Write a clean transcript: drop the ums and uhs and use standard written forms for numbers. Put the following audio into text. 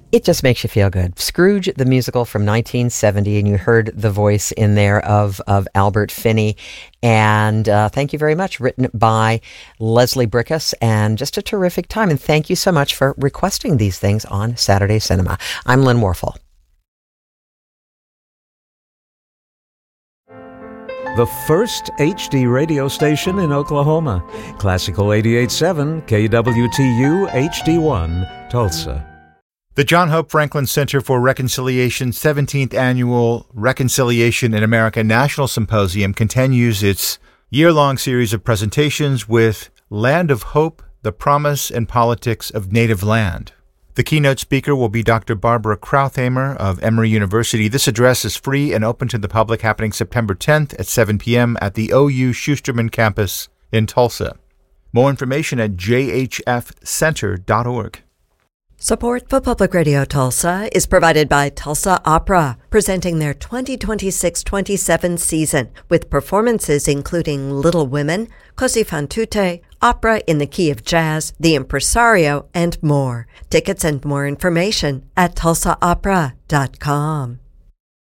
It just makes you feel good. Scrooge, the musical from 1970, and you heard the voice in there of Albert Finney. And thank you very much. Written by Leslie Brickus, and just a terrific time. And thank you so much for requesting these things on Saturday Cinema. I'm Lynn Warfel. The first HD radio station in Oklahoma. Classical 88.7 KWTU HD1, Tulsa. The John Hope Franklin Center for Reconciliation 17th Annual Reconciliation in America National Symposium continues its year-long series of presentations with Land of Hope, the Promise and Politics of Native Land. The keynote speaker will be Dr. Barbara Krauthamer of Emory University. This address is free and open to the public, happening September 10th at 7 p.m. at the OU Schusterman campus in Tulsa. More information at jhfcenter.org. Support for Public Radio Tulsa is provided by Tulsa Opera, presenting their 2026-27 season with performances including Little Women, Così fan tutte, Opera in the Key of Jazz, The Impresario, and more. Tickets and more information at tulsaopera.com.